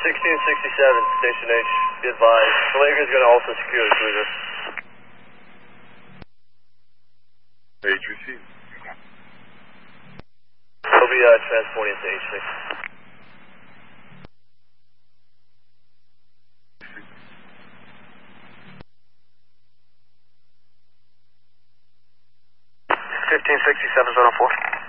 1667, Station H, be advised. Calaga is going to also secure the cruiser. H received. He'll be transporting to H6. $1567 zone 4.